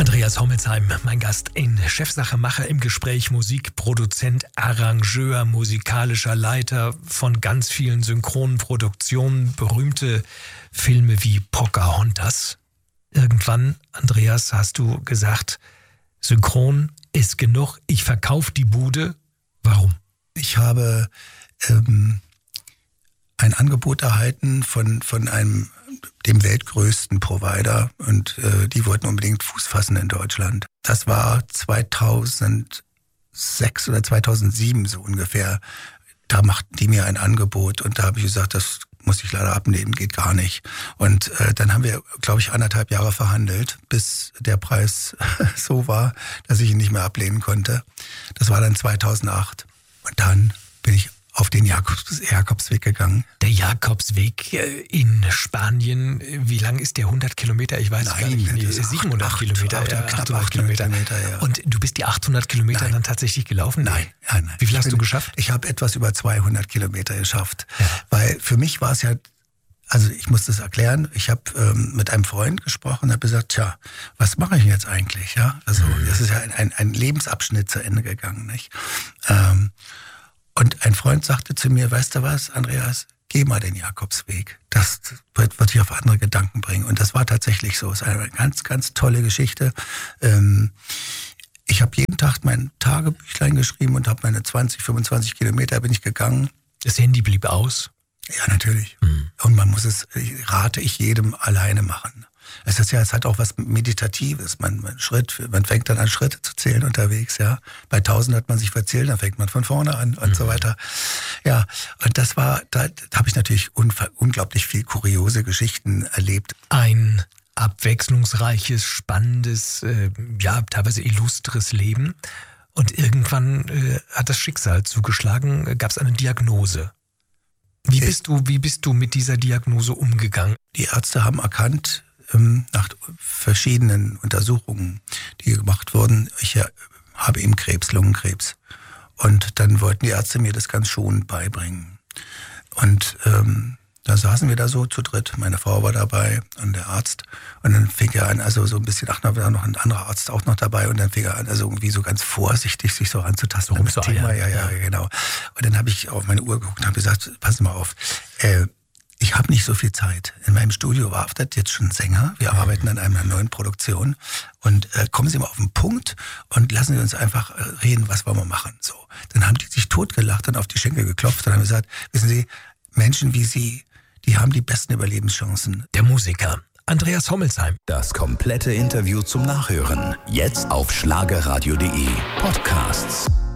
Andreas Hommelsheim, mein Gast in Chefsache Macher im Gespräch, Musikproduzent, Arrangeur, musikalischer Leiter von ganz vielen synchronen Produktionen, berühmte Filme wie Pocahontas. Irgendwann, Andreas, hast du gesagt, Synchron ist genug, ich verkaufe die Bude. Warum? Ich habe ein Angebot erhalten von dem weltgrößten Provider und die wollten unbedingt Fuß fassen in Deutschland. Das war 2006 oder 2007 so ungefähr. Da machten die mir ein Angebot und da habe ich gesagt, das muss ich leider abnehmen, geht gar nicht. Und dann haben wir, glaube ich, 1,5 Jahre verhandelt, bis der Preis so war, dass ich ihn nicht mehr ablehnen konnte. Das war dann 2008. Und dann bin ich auf den Jakobsweg gegangen. Der Jakobsweg in Spanien, wie lang ist der? 100 Kilometer? Ich weiß gar nicht. 700 Kilometer. Knapp 800 Kilometer, ja. Und du bist die 800 Kilometer dann tatsächlich gelaufen? Nein. Wie viel hast du geschafft? Ich habe etwas über 200 Kilometer geschafft. Ja. Weil für mich war es ja, also ich muss das erklären, ich habe mit einem Freund gesprochen und habe gesagt, tja, was mache ich jetzt eigentlich? Ja, also das ist ja ein Lebensabschnitt zu Ende gegangen, nicht? Und ein Freund sagte zu mir, weißt du was, Andreas, geh mal den Jakobsweg. Das wird dich auf andere Gedanken bringen. Und das war tatsächlich so. Es ist eine ganz, ganz tolle Geschichte. Ich habe jeden Tag mein Tagebüchlein geschrieben und habe meine 20, 25 Kilometer bin ich gegangen. Das Handy blieb aus? Ja, natürlich. Und man muss es, rate ich jedem, alleine machen. Es hat auch was Meditatives. Man fängt dann an, Schritte zu zählen unterwegs, ja. Bei 1000 hat man sich verzählt, dann fängt man von vorne an und so weiter. Ja, und da habe ich natürlich unglaublich viel kuriose Geschichten erlebt. Ein abwechslungsreiches, spannendes, teilweise illustres Leben. Und irgendwann hat das Schicksal zugeschlagen, gab es eine Diagnose. Wie bist du mit dieser Diagnose umgegangen? Die Ärzte haben erkannt, nach verschiedenen Untersuchungen, die gemacht wurden, ich habe eben Lungenkrebs. Und dann wollten die Ärzte mir das ganz schonend beibringen. Und da saßen wir da so zu dritt, meine Frau war dabei und der Arzt. Und dann fing er an, also so ein bisschen, da war noch ein anderer Arzt auch noch dabei. Und dann fing er an, also irgendwie so ganz vorsichtig sich so anzutasten. Ja, genau. Und dann habe ich auf meine Uhr geguckt und habe gesagt, pass mal auf, ich habe nicht so viel Zeit. In meinem Studio wartet jetzt schon ein Sänger. Wir arbeiten an einer neuen Produktion. Und kommen Sie mal auf den Punkt und lassen Sie uns einfach reden, was wollen wir machen. So. Dann haben die sich totgelacht und auf die Schenkel geklopft und haben gesagt, wissen Sie, Menschen wie Sie, die haben die besten Überlebenschancen. Der Musiker Andreas Hommelsheim. Das komplette Interview zum Nachhören. Jetzt auf schlagerradio.de. Podcasts.